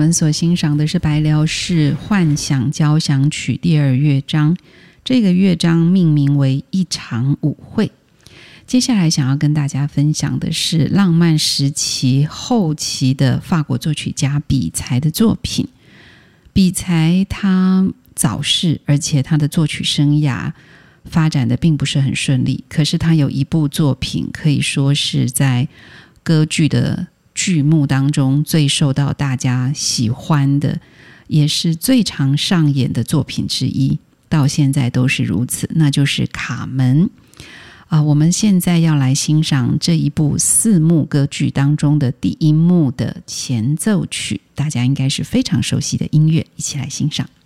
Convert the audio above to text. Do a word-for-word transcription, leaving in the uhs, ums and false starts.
们所欣赏的是白辽士幻想交响曲第二乐章，这个乐章命名为一场舞会。接下来想要跟大家分享的是浪漫时期后期的法国作曲家比才的作品。比才他早逝，而且他的作曲生涯发展的并不是很顺利，可是他有一部作品可以说是在歌剧的剧目当中最受到大家喜欢的，也是最常上演的作品之一，到现在都是如此，那就是卡门。啊，我们现在要来欣赏这一部四幕歌剧当中的第一幕的前奏曲，大家应该是非常熟悉的音乐，一起来欣赏。